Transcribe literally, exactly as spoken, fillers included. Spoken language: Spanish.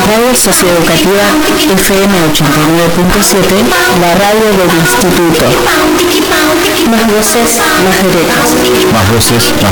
Radio Socioeducativa F M ochenta y nueve punto siete, la radio del Instituto. Más voces, más derechos. Más voces, más